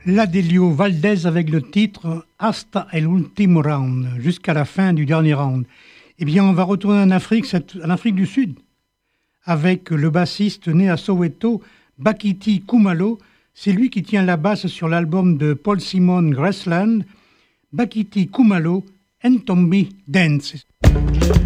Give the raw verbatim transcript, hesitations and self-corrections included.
L'Adelio Valdez avec le titre Hasta el último round, jusqu'à la fin du dernier round. Eh bien, on va retourner en Afrique, en Afrique du Sud, avec le bassiste né à Soweto, Bakiti Kumalo. C'est lui qui tient la basse sur l'album de Paul Simon Graceland, Bakiti Kumalo, Ntombi Dance.